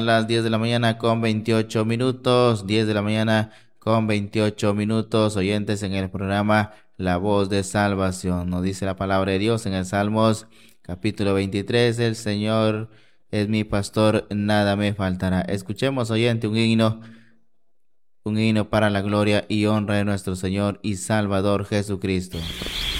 Son las 10 de la mañana con 28 minutos, 10 de la mañana con 28 minutos, oyentes en el programa La Voz de Salvación. Nos dice la palabra de Dios en el Salmos capítulo 23, el Señor es mi pastor, nada me faltará. Escuchemos, oyente, un himno para la gloria y honra de nuestro Señor y Salvador Jesucristo.